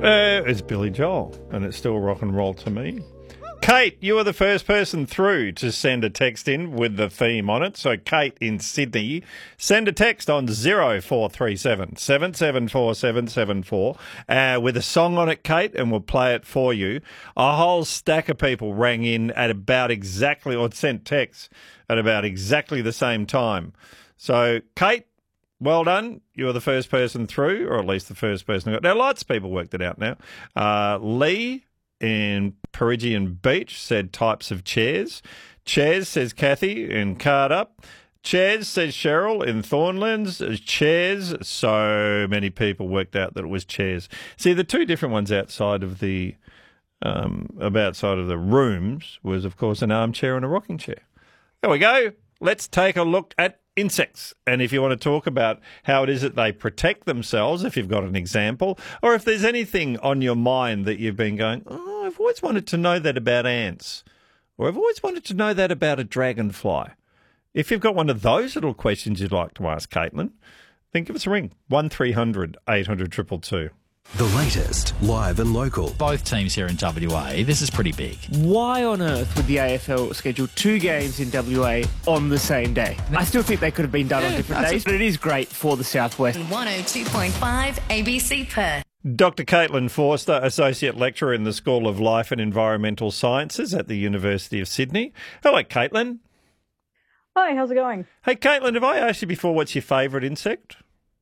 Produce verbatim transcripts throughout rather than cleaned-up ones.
Uh, it's Billy Joel, and it's still rock and roll to me. Kate, you are the first person through to send a text in with the theme on it. So, Kate in Sydney, send a text on zero four three seven, seven seven four, seven seven four uh, with a song on it, Kate, and we'll play it for you. A whole stack of people rang in at about exactly, or sent texts at about exactly the same time. So, Kate, well done. You're the first person through, or at least the first person. Now, lots of people worked it out now. Uh, Lee in Perigian Beach said types of chairs. Chairs, says Kathy in Card Up. Chairs, says Cheryl in Thornlands. Chairs, so many people worked out that it was chairs. See, the two different ones outside of the um, outside of the rooms was, of course, an armchair and a rocking chair. There we go. Let's take a look at insects. And if you want to talk about how it is that they protect themselves, if you've got an example, or if there's anything on your mind that you've been going, oh, I've always wanted to know that about ants, or I've always wanted to know that about a dragonfly. If you've got one of those little questions you'd like to ask Caitlin, then give us a ring. one three hundred, eight hundred, two two two. The latest, live and local. Both teams here in W A, this is pretty big. Why on earth would the A F L schedule two games in W A on the same day? I still think they could have been done yeah, on different days, but it is great for the Southwest. one oh two point five A B C Perth. Doctor Caitlin Forster, Associate Lecturer in the School of Life and Environmental Sciences at the University of Sydney. Hello, Caitlin. Hi, how's it going? Hey, Caitlin, have I asked you before what's your favourite insect?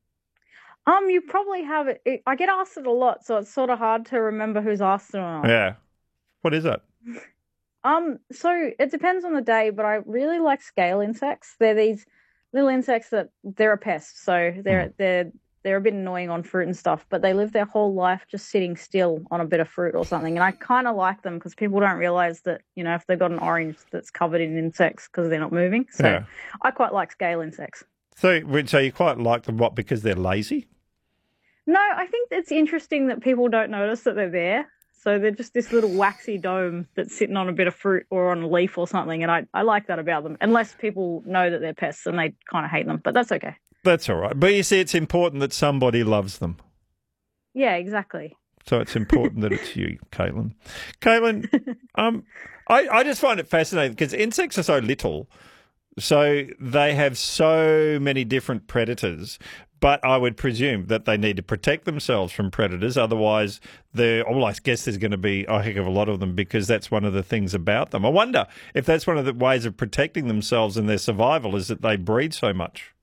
Um, you probably have it. it. I get asked it a lot, so it's sort of hard to remember who's asked it or not. Yeah. What is it? Um, so it depends on the day, but I really like scale insects. They're these little insects that they're a pest, so they're mm. they're they're a bit annoying on fruit and stuff, but they live their whole life just sitting still on a bit of fruit or something. And I kind of like them because people don't realize that, you know, if they've got an orange that's covered in insects because they're not moving. So yeah. I quite like scale insects. So, so you quite like them, what, because they're lazy? No, I think it's interesting that people don't notice that they're there. So they're just this little waxy dome that's sitting on a bit of fruit or on a leaf or something, and I, I like that about them, unless people know that they're pests and they kind of hate them, but that's okay. That's all right. But you see, it's important that somebody loves them. Yeah, exactly. So it's important that it's you, Caitlin. Caitlin, um, I, I just find it fascinating because insects are so little, so they have so many different predators. But I would presume that they need to protect themselves from predators. Otherwise, they're, well, I guess there's going to be a heck of a lot of them because that's one of the things about them. I wonder if that's one of the ways of protecting themselves and their survival is that they breed so much.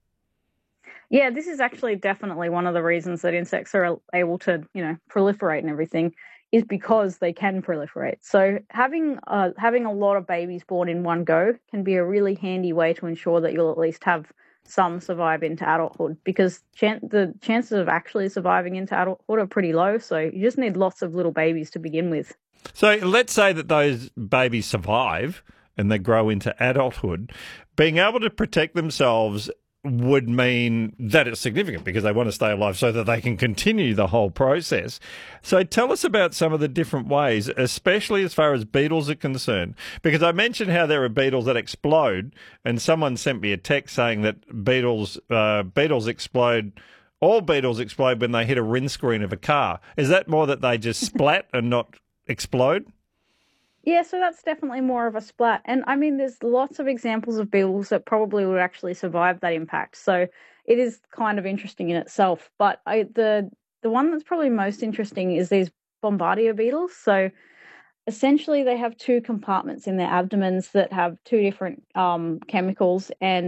Yeah, this is actually definitely one of the reasons that insects are able to, you know, proliferate and everything is because they can proliferate. So having uh, having a lot of babies born in one go can be a really handy way to ensure that you'll at least have some survive into adulthood, because chan- the chances of actually surviving into adulthood are pretty low. So you just need lots of little babies to begin with. So let's say that those babies survive and they grow into adulthood. Being able to protect themselves would mean that it's significant because they want to stay alive so that they can continue the whole process. So tell us about some of the different ways, especially as far as beetles are concerned, because I mentioned how there are beetles that explode, and someone sent me a text saying that beetles uh, beetles explode, all beetles explode when they hit a windscreen of a car. Is that more that they just splat and not explode? Yeah, so that's definitely more of a splat. And I mean, there's lots of examples of beetles that probably would actually survive that impact. So it is kind of interesting in itself. But I, the the one that's probably most interesting is these bombardier beetles. So essentially they have two compartments in their abdomens that have two different um, chemicals, and